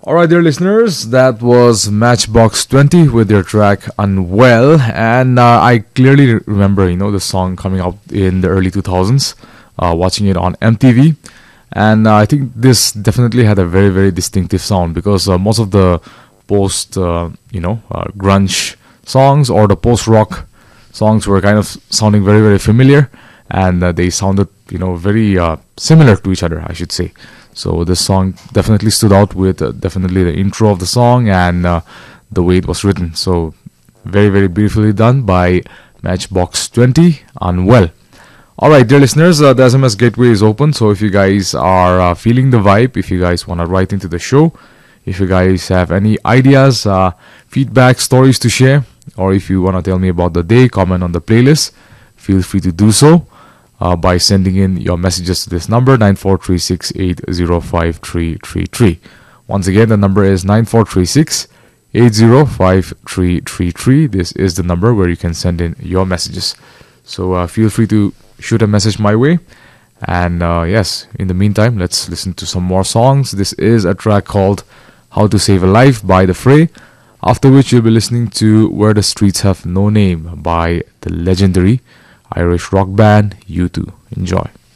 Alright, dear listeners, that was Matchbox 20 with their track Unwell. And I clearly remember, the song coming out in the early 2000s, watching it on MTV. And I think this definitely had a very, very distinctive sound because most of the grunge songs or the post-rock songs were kind of sounding very, very familiar. And they sounded, very similar to each other, I should say. So this song definitely stood out with definitely the intro of the song and the way it was written. So very, very beautifully done by Matchbox 20, Unwell. Alright, dear listeners, the SMS gateway is open. So if you guys are feeling the vibe, if you guys want to write into the show, if you guys have any ideas, feedback, stories to share, or if you want to tell me about the day, comment on the playlist, feel free to do so. By sending in your messages to this number 9436805333. Once again, the number is 9436805333. This is the number where you can send in your messages. So feel free to shoot a message my way. And yes, in the meantime, let's listen to some more songs. This is a track called How to Save a Life by The Fray. After which you'll be listening to Where the Streets Have No Name by the legendary Irish rock band U2. Enjoy.